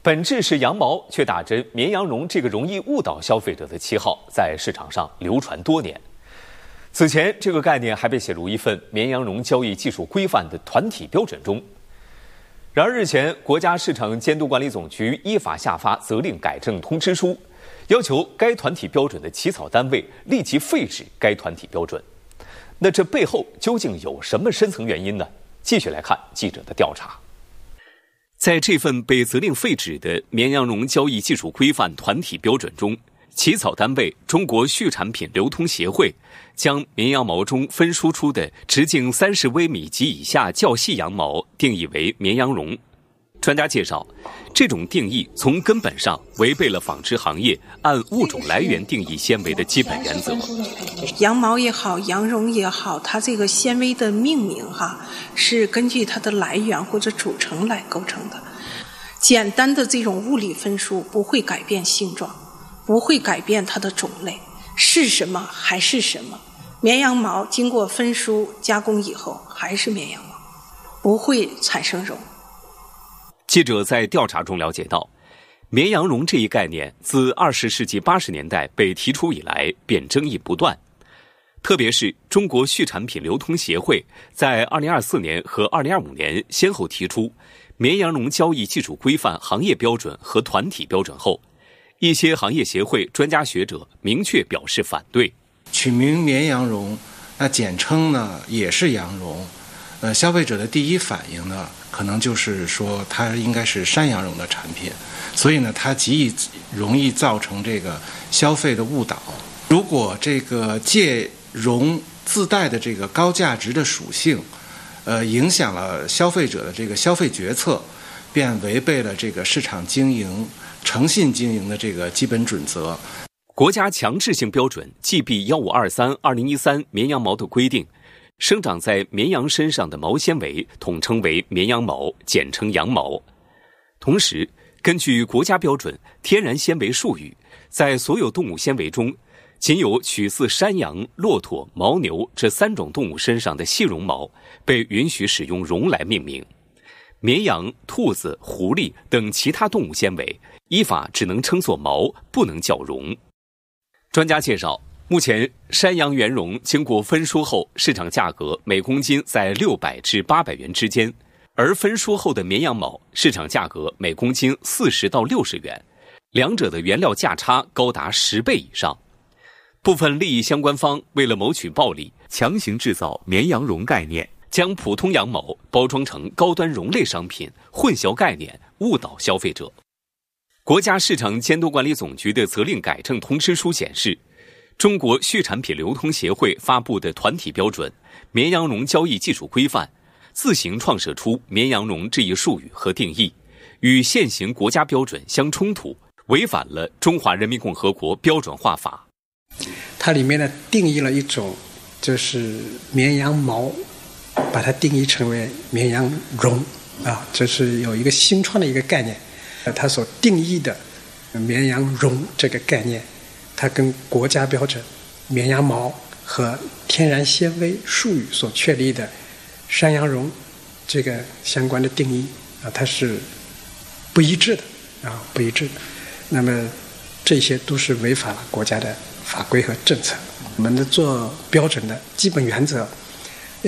本质是羊毛，却打着绵羊绒这个容易误导消费者的旗号，在市场上流传多年。此前，这个概念还被写入一份绵羊绒交易技术规范的团体标准中。然而，日前，国家市场监督管理总局依法下发责令改正通知书，要求该团体标准的起草单位立即废止该团体标准。那这背后究竟有什么深层原因呢？继续来看记者的调查。在这份被责令废止的绵羊绒交易技术规范团体标准中，起草单位中国畜产品流通协会将绵羊毛中分输出的直径30微米及以下较细羊毛定义为绵羊绒。专家介绍，这种定义从根本上违背了纺织行业按物种来源定义纤维的基本原则。 羊毛也好，羊绒也好，它这个纤维的命名是根据它的来源或者组成来构成的。简单的这种物理分数不会改变性状，不会改变它的种类，是什么还是什么。绵羊毛经过分输加工以后还是绵羊毛，不会产生绒。 记者在调查中了解到，绵羊绒这一概念自20世纪80年代被提出以来便争议不断。特别是中国畜产品流通协会在2024年和2025年先后提出绵羊绒交易技术规范行业标准和团体标准后，一些行业协会专家学者明确表示反对。 取名绵羊绒，那简称呢也是羊绒，消费者的第一反应呢，可能就是说它应该是山羊绒的产品，所以呢，它容易造成这个消费的误导。如果这个借绒自带的这个高价值的属性，影响了消费者的这个消费决策，便违背了这个市场经营、诚信经营的这个基本准则。 国家强制性标准 GB1523/2013 绵羊毛的规定，生长在绵羊身上的毛纤维统称为绵羊毛，简称羊毛。同时，根据国家标准天然纤维术语，在所有动物纤维中，仅有取自山羊、骆驼、牦牛这3种动物身上的细绒毛被允许使用绒来命名。绵羊、兔子、狐狸等其他动物纤维依法只能称作毛，不能叫绒。专家介绍，目前山羊原绒经过分输后，市场价格每公斤在600至800元之间，而分输后的绵羊毛市场价格每公斤40到60元，两者的原料价差高达10倍以上。部分利益相关方为了谋取暴利，强行制造绵羊绒概念，将普通羊毛包装成高端绒类商品，混淆概念，误导消费者。国家市场监督管理总局的责令改正通知书显示，中国畜产品流通协会发布的团体标准《绵羊绒交易技术规范》自行创设出绵羊绒这一术语和定义，与现行国家标准相冲突，违反了《中华人民共和国标准化法》。 它里面呢定义了一种就是绵羊毛，把它定义成为绵羊绒这是有一个新创的一个概念。它所定义的绵羊绒这个概念，它跟国家标准绵羊毛和天然纤维术语所确立的山羊绒这个相关的定义它是不一致的不一致的。那么这些都是违反了国家的法规和政策。我们的做标准的基本原则